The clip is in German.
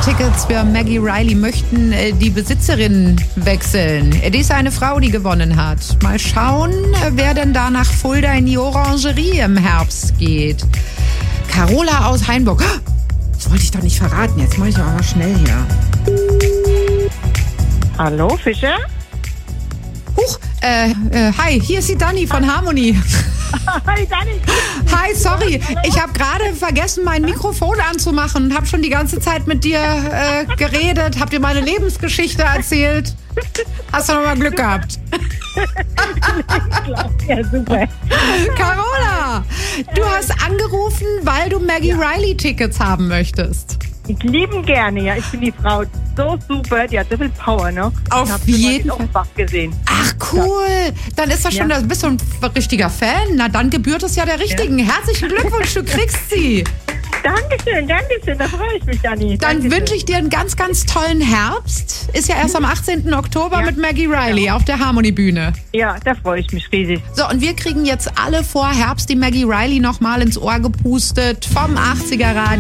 Tickets für Maggie Reilly möchten die Besitzerin wechseln. Die ist eine Frau, die gewonnen hat. Mal schauen, wer denn da nach Fulda in die Orangerie im Herbst geht. Carola aus Hainburg. Das wollte ich doch nicht verraten. Jetzt mache ich aber mal schnell hier. Hallo, Fischer? Huch, hi, hier ist die Dani von Harmony. Hi, Dani. Hi, sorry, ich habe gerade vergessen, mein Mikrofon anzumachen und habe schon die ganze Zeit mit dir geredet, habe dir meine Lebensgeschichte erzählt. Hast du noch mal Glück gehabt. Ja, super. Carola, du hast angerufen, weil du Maggie Reilly Tickets haben möchtest. Ich liebe ihn gerne, ja. Ich finde die Frau so super, die hat so viel Power, ne? Auf jeden Fall. Fall. Gesehen. Ach cool, dann ist das schon, Ja. bist du ein richtiger Fan. Na, dann gebührt es ja der Richtigen. Herzlichen Glückwunsch, du kriegst sie. Dankeschön, da freue ich mich, Dani. Dann wünsche ich dir einen ganz, ganz tollen Herbst. Ist ja erst am 18. Oktober mit Maggie Reilly auf der Harmony-Bühne. Ja, da freue ich mich riesig. So, und wir kriegen jetzt alle vor Herbst die Maggie Reilly nochmal ins Ohr gepustet vom 80er Radio.